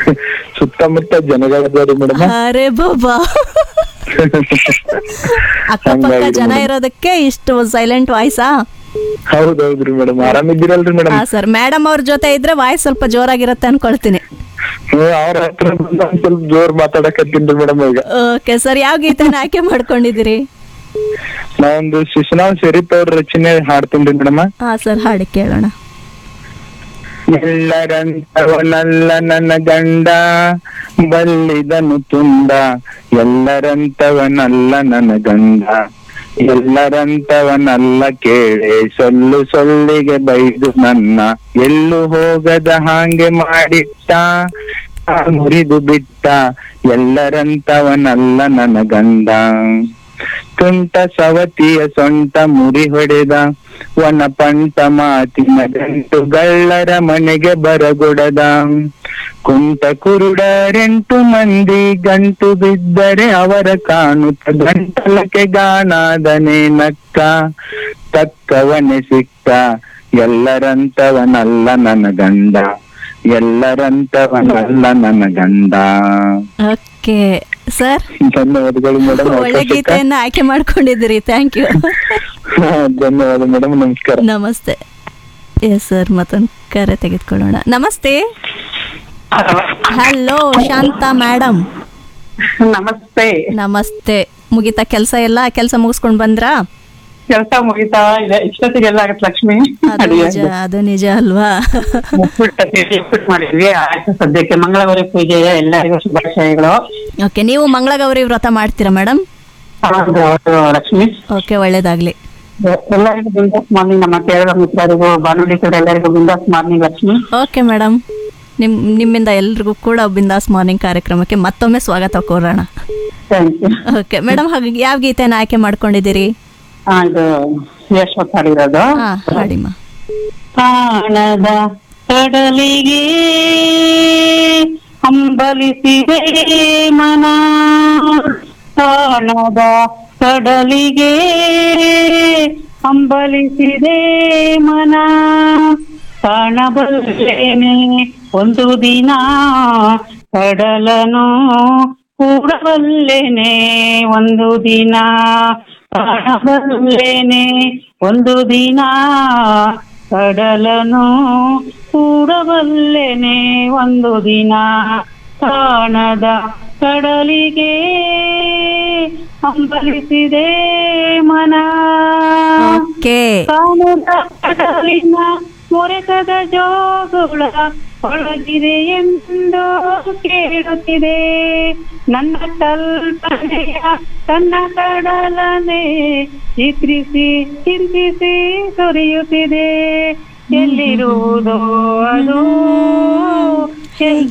ಸುತ್ತಮುತ್ತ ಜನಗಳಿದ್ದಾರೆ ಮೇಡಮ್. ಅರೆ ಬಾಬಾ, ಅಕ್ಕಪಕ್ಕ ಜನ ಇರೋದಕ್ಕೆ ಇಷ್ಟು ಸೈಲೆಂಟ್ ವಾಯ್ಸಾ? ಹೌದೌದ್ರಿ ಮೇಡಮ್. ಆರಾಮಿದ್ದೀರಲ್ರಿ ಮೇಡಮ್? ಹಾ ಸರ್, ಮೇಡಮ್ ಅವ್ರ ಜೊತೆ ಇದ್ರೆ ವಾಯ್ಸ್ ಸ್ವಲ್ಪ ಜೋರಾಗಿರುತ್ತೆ ಅನ್ಕೊಳ್ತೀನಿ. ಅವ್ರ ಹತ್ರ ಸ್ವಲ್ಪ ಜೋರ್ ಮಾತಾಡಕತ್ತೀನಿ ಮೇಡಮ್ ಈಗ. ಓಕೆ ಸರ್, ಯಾವ ಗೀತೆನ ಆಯ್ಕೆ ಮಾಡ್ಕೊಂಡಿದ್ದೀರಿ? ನಾವೊಂದು ಶಿಶುನಾಳ್ ಶರೀಫ್ ಅವ್ರ ರಚನೆ ಹಾಡ್ತೀನಿ ಮೇಡಮ್. ಹಾ ಸರ್, ಹಾಡಿ ಕೇಳೋಣ. ಎಲ್ಲರಂತವನಲ್ಲ ನನ್ನ ಗಂಡ, ಬಲ್ಲಿದನು ತುಂಡ, ಎಲ್ಲರಂತವನಲ್ಲ ನನ್ನ ಗಂಡ, ಎಲ್ಲರಂತವನಲ್ಲ ಕೇಳೆ, ಸೊಲ್ಲು ಸೊಲ್ಲಿಗೆ ಬೈದು ನನ್ನ, ಎಲ್ಲೂ ಹೋಗದ ಹಾಗೆ ಮಾಡಿಟ್ಟ, ಮುರಿದು ಬಿಟ್ಟ, ಎಲ್ಲರಂತವನಲ್ಲ ನನ್ನ ಗಂಡ. ತುಂಟ ಸವತಿಯ ಸೊಂಟ ಮುರಿ ಹೊಡೆದ, ವನ ಪಂಟ ಮಾತಿನ ಗಂಟು ಗಳ್ಳರ ಮನೆಗೆ ಬರಗೊಡದ, ಕುಂಟ ಕುರುಡರೆಂಟು ಮಂದಿ ಗಂಟು ಬಿದ್ದರೆ ಅವರ ಕಾಣುತ್ತ, ಗಂಟಲಕ್ಕೆ ಗಾಣಾದನೆ ನಕ್ಕ, ತಕ್ಕವನೆ ಸಿಕ್ಕ, ಎಲ್ಲರಂತವನಲ್ಲ ನನ್ನ ಗಂಡ, ಎಲ್ಲರಂತವನಲ್ಲ ನನ್ನ ಗಂಡ. ಓಕೆ ಸರ್, ಧನ್ಯವಾದಗಳು ಮೇಡಮ್. ಒಳ್ಳೆ ಗೀತೆಯನ್ನ ಆಯ್ಕೆ ಮಾಡ್ಕೊಂಡಿದ್ದೀರಿ, ಥ್ಯಾಂಕ್ ಯು. ಧನ್ಯವಾದ ಮೇಡಮ್, ನಮಸ್ಕಾರ. ನಮಸ್ತೆ. ಎಸ್ ಸರ್, ಮತ್ತೊಂದು ಕರೆ ತೆಗೆದುಕೊಳ್ಳೋಣ. ನಮಸ್ತೆ. Hello Shanta madam. ನಮಸ್ತೆ. ನಮಸ್ತೆ. ಮುಗಿತಾ ಕೆಲಸ ಎಲ್ಲ? ಕೆಲಸ ಮುಗಿಸ್ಕೊಂಡ್ ಬಂದ್ರಾ? ಕೆಲಸ ಮುಗಿತಾ ಇದೆ, ಇಷ್ಟೊತ್ತಿಗೆಲ್ಲ ಆಗತ್ತೆ ಲಕ್ಷ್ಮಿ. ಅದು ನಿಜ ಅಲ್ವಾ? ಉಪ್ಪಿಟ್ಟು ಮಾಡಿದ್ವಿ, ಆಯ್ತು. ಸದ್ಯಕ್ಕೆ ಮಂಗಳಗೌರಿ ಪೂಜೆಯ ಎಲ್ಲರಿಗೂ ಶುಭಾಶಯಗಳು. ಓಕೆ, ನೀವು ಮಂಗಳಗೌರಿ ವ್ರತ ಮಾಡ್ತೀರಾ ಮೇಡಮ್? ಲಕ್ಷ್ಮಿ. ಓಕೆ, ಒಳ್ಳೇದಾಗ್ಲಿ. ಎಲ್ಲರಿಗೂ ಬಿಂದಾಸ್ ಮಾರ್ನಿಂಗ್. ನಮ್ಮ ಕೇರಳ ಮಿತ್ರರಿಗೂ ಬಾನುಲಿ ಕೂಡ ಎಲ್ಲರಿಗೂ ಬಿಂದಾಸ್ ಮಾರ್ನಿಂಗ್ ಲಕ್ಷ್ಮಿ. ಓಕೆ ಮೇಡಮ್, ನಿಮ್ಮಿಂದ ಎಲ್ರಿಗೂ ಕೂಡ ಬಿಂದಾಸ್ ಮಾರ್ನಿಂಗ್ ಕಾರ್ಯಕ್ರಮಕ್ಕೆ ಮತ್ತೊಮ್ಮೆ ಸ್ವಾಗತ ಕೋರೋಣ. ಓಕೆ ಮೇಡಮ್, ಹಾಗಾಗಿ ಯಾವ ಗೀತೆನ ಆಯ್ಕೆ ಮಾಡ್ಕೊಂಡಿದ್ದೀರಿ? ಇದು ಯಶೋತ್ ಹಾಡಿರೋದು. ಹಾಡಿಮ್ಮ. ಪ್ರಾಣದ ಕಡಲಿಗೆ ಹಂಬಲಿಸಿದೆ ಮನ, ಪ್ರಾಣದ ಕಡಲಿಗೆ ಹಂಬಲಿಸಿದೆ ಮನ, ಕಾಣಬಲ್ಲೇನೆ ಒಂದು ದಿನ ಕಡಲನು, ಕೂಡಬಲ್ಲೇನೆ ಒಂದು ದಿನ, ಕಾಣಬಲ್ಲೇನೆ ಒಂದು ದಿನ ಕಡಲನು, ಕೂಡಬಲ್ಲೇನೆ ಒಂದು ದಿನ, ಕಾಣದ ಕಡಲಿಗೆ ಹಂಬಲಿಸಿದೆ ಮನ, ಕಾಣದ ಕಡಲಿನ ಮೊರೆತದ ಜೋಗುಳ ಒಳಗಿದೆ ಎಂದು ಕೇಳುತ್ತಿದೆ, ನನ್ನ ಕಲ್ಪನೆಯ ತನ್ನ ಕಡಲನೆ ಚಿತ್ರಿಸಿ ಚಿಂತಿಸಿ ಸುರಿಯುತ್ತಿದೆ, ಎಲ್ಲಿರುವುದೋ ಅದು